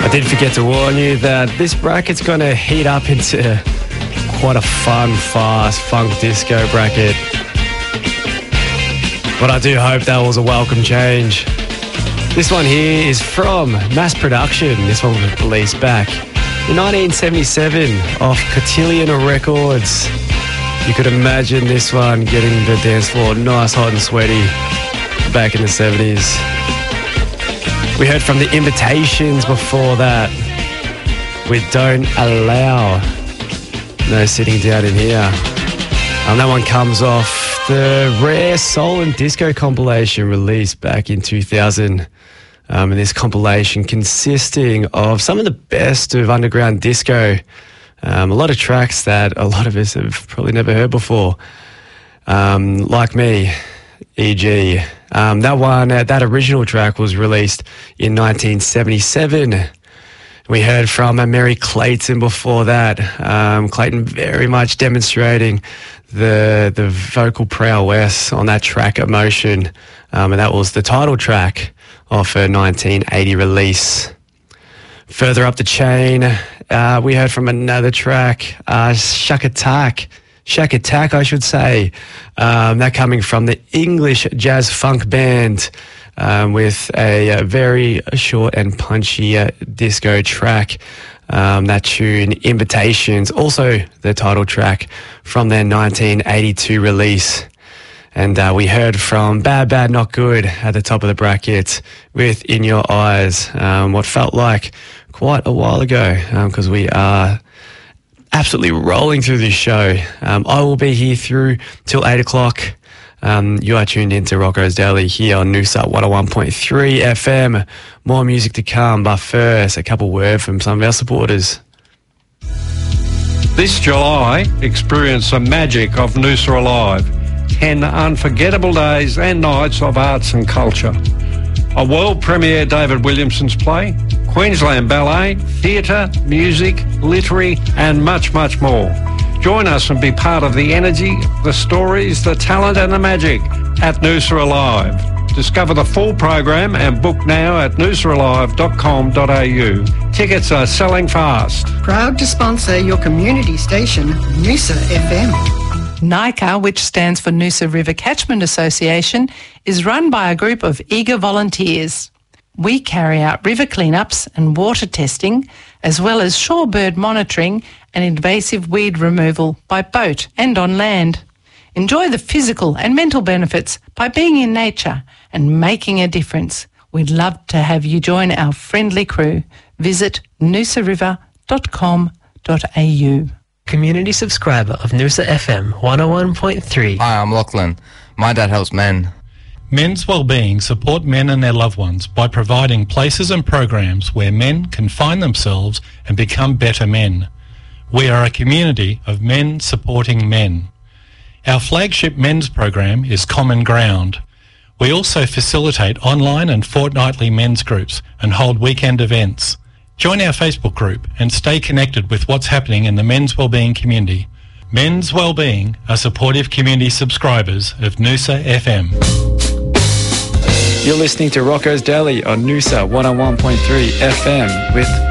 I did forget to warn you that this bracket's going to heat up into quite a fun, fast funk disco bracket. But I do hope that was a welcome change. This one here is from Mass Production. This one was released back in 1977 off Cotillion Records. You could imagine this one getting the dance floor nice, hot and sweaty back in the 70s. We heard from The Invitations before that. We Don't Allow. No sitting down in here. And that one comes off the Rare Soul and Disco compilation released back in 2000. And this compilation consisting of some of the best of underground disco. A lot of tracks that a lot of us have probably never heard before. Like me, e.g. That original track was released in 1977. We heard from Mary Clayton before that. Clayton very much demonstrating the vocal prowess on that track, Emotion. And that was the title track of her 1980 release. Further up the chain, we heard from another track, Shack Attack, I should say. That coming from the English jazz funk band with a very short and punchy disco track. That tune, Invitations, also the title track from their 1982 release. And we heard from Bad Bad Not Good at the top of the bracket with In Your Eyes, what felt like quite a while ago, because we are absolutely rolling through this show. I will be here through till 8 o'clock. You are tuned into Rocco's Daily here on Noosa 101.3 FM. More music to come, but first, a couple words from some of our supporters. This July, experience the magic of Noosa Alive. 10 unforgettable days and nights of arts and culture. A world premiere David Williamson's play, Queensland Ballet, theatre, music, literary and much, much more. Join us and be part of the energy, the stories, the talent and the magic at Noosa Alive. Discover the full program and book now at noosaalive.com.au. Tickets are selling fast. Proud to sponsor your community station, Noosa FM. NICA, which stands for Noosa River Catchment Association, is run by a group of eager volunteers. We carry out river cleanups and water testing, as well as shorebird monitoring and invasive weed removal by boat and on land. Enjoy the physical and mental benefits by being in nature and making a difference. We'd love to have you join our friendly crew. Visit noosariver.com.au. Community subscriber of Noosa FM 101.3. Hi, I'm Lachlan. My dad helps men. Men's Wellbeing support men and their loved ones by providing places and programs where men can find themselves and become better men. We are a community of men supporting men. Our flagship men's program is Common Ground. We also facilitate online and fortnightly men's groups and hold weekend events. Join our Facebook group and stay connected with what's happening in the men's wellbeing community. Men's Wellbeing are supportive community subscribers of Noosa FM. You're listening to Rocco's Daily on Noosa 101.3 FM with